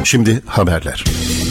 Şimdi haberler.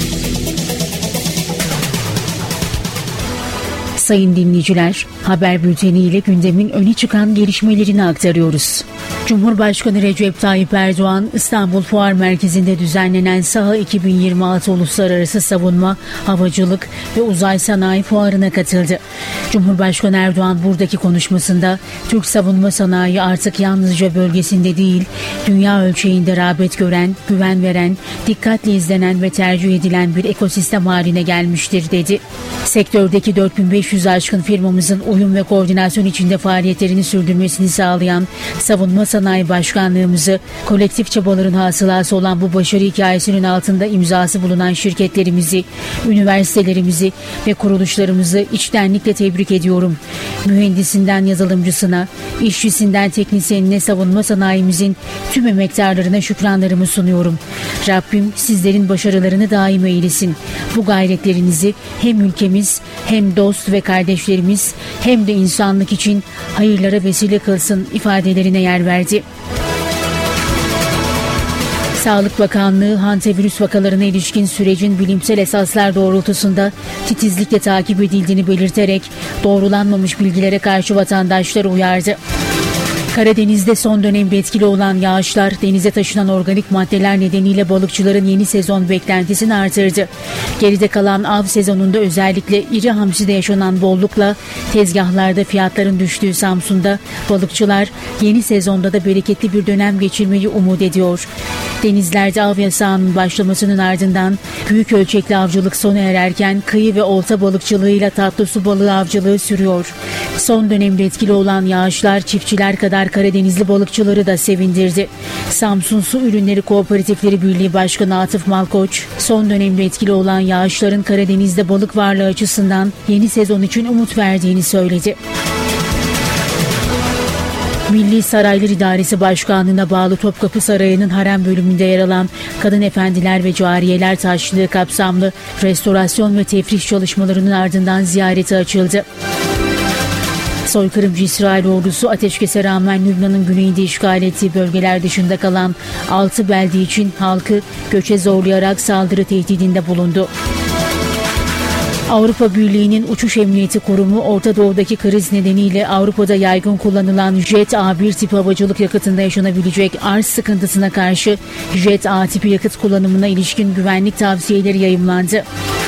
Sayın dinleyiciler, haber bülteni ile gündemin öne çıkan gelişmelerini aktarıyoruz. Cumhurbaşkanı Recep Tayyip Erdoğan, İstanbul Fuar Merkezi'nde düzenlenen SAHA 2026 Uluslararası Savunma, Havacılık ve Uzay Sanayi Fuarı'na katıldı. Cumhurbaşkanı Erdoğan buradaki konuşmasında, Türk savunma sanayi artık yalnızca bölgesinde değil, dünya ölçeğinde rağbet gören, güven veren, dikkatle izlenen ve tercih edilen bir ekosistem haline gelmiştir dedi. Sektördeki 4500 aşkın firmamızın uyum ve koordinasyon içinde faaliyetlerini sürdürmesini sağlayan Savunma Sanayi Başkanlığımızı, kolektif çabaların hasılası olan bu başarı hikayesinin altında imzası bulunan şirketlerimizi, üniversitelerimizi ve kuruluşlarımızı içtenlikle tebrik ediyorum. Mühendisinden yazılımcısına, işçisinden teknisyenine savunma sanayimizin tüm emektarlarına şükranlarımı sunuyorum. Rabbim sizlerin başarılarını daim eylesin. Bu gayretlerinizi hem ülkemiz, hem dost ve kardeşlerimiz, hem de insanlık için hayırlara vesile kılsın ifadelerine yer verdi. Sağlık Bakanlığı, hantavirüs vakalarına ilişkin sürecin bilimsel esaslar doğrultusunda titizlikle takip edildiğini belirterek doğrulanmamış bilgilere karşı vatandaşları uyardı. Karadeniz'de son dönemde etkili olan yağışlar, denize taşınan organik maddeler nedeniyle balıkçıların yeni sezon beklentisini artırdı. Geride kalan av sezonunda özellikle iri hamside yaşanan bollukla tezgahlarda fiyatların düştüğü Samsun'da balıkçılar yeni sezonda da bereketli bir dönem geçirmeyi umut ediyor. Denizlerde av yasağının başlamasının ardından büyük ölçekli avcılık sona ererken kıyı ve olta balıkçılığıyla tatlı su balığı avcılığı sürüyor. Son dönemde etkili olan yağışlar çiftçiler kadar Karadenizli balıkçıları da sevindirdi. Samsun Su Ürünleri Kooperatifleri Birliği Başkanı Atıf Malkoç, son dönemde etkili olan yağışların Karadeniz'de balık varlığı açısından yeni sezon için umut verdiğini söyledi. Milli Saraylar İdaresi Başkanlığı'na bağlı Topkapı Sarayı'nın harem bölümünde yer alan Kadın Efendiler ve Cariyeler Taşlığı kapsamlı restorasyon ve tefriş çalışmalarının ardından ziyareti açıldı. Soykırımcı İsrail ordusu ateşkese rağmen Lübnan'ın güneyinde işgal ettiği bölgeler dışında kalan 6 belde için halkı göçe zorlayarak saldırı tehdidinde bulundu. Avrupa Birliği'nin Uçuş Emniyeti Kurumu, Orta Doğu'daki kriz nedeniyle Avrupa'da yaygın kullanılan Jet A1 tipi havacılık yakıtında yaşanabilecek arz sıkıntısına karşı Jet A tipi yakıt kullanımına ilişkin güvenlik tavsiyeleri yayımlandı.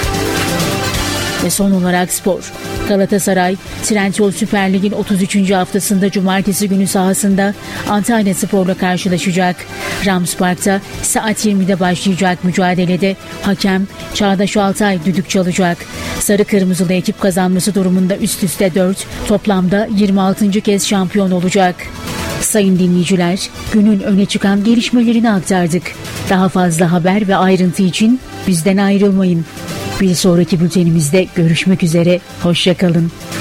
Ve son olarak spor. Galatasaray, Trendyol Süper Lig'in 33. haftasında cumartesi günü sahasında Antalyaspor'la karşılaşacak. Rams Park'ta saat 20'de başlayacak mücadelede hakem Çağdaş Altay düdük çalacak. Sarı Kırmızılı ekip kazanması durumunda üst üste 4, toplamda 26. kez şampiyon olacak. Sayın dinleyiciler, günün öne çıkan gelişmelerini aktardık. Daha fazla haber ve ayrıntı için bizden ayrılmayın. Bir sonraki bültenimizde görüşmek üzere, hoşça kalın.